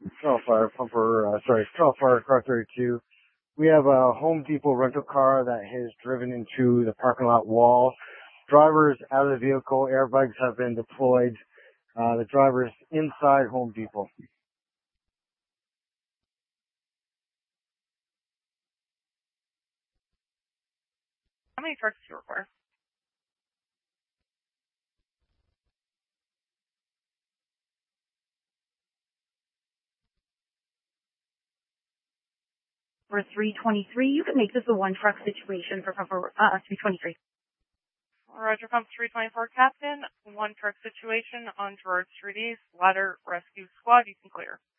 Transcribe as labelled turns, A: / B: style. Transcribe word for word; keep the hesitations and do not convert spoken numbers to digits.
A: Call Fire Pumper, uh, sorry, Call Fire Car thirty-two. We have a Home Depot rental car that has driven into the parking lot wall. Drivers out of the vehicle, airbags have been deployed. Uh, the driver's inside Home Depot.
B: How many trucks do you require?
C: For three twenty-three, you can make this a one truck situation for cover, uh, three twenty-three.
B: Roger, pump three twenty-four, Captain. One truck situation on Gerard Street East. Ladder Rescue Squad, you can clear.